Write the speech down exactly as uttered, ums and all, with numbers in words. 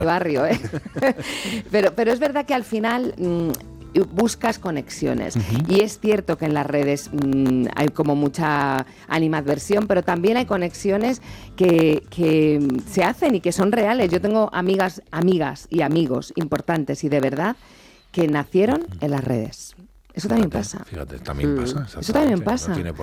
barrio, ¿eh? pero, pero es verdad que al final mmm, buscas conexiones. Uh-huh. Y es cierto que en las redes mmm, hay como mucha animadversión, pero también hay conexiones que, que se hacen y que son reales. Yo tengo amigas, amigas y amigos importantes y de verdad que nacieron en las redes. Eso también fíjate, pasa. Fíjate, también pasa. Eso también pasa. No tiene por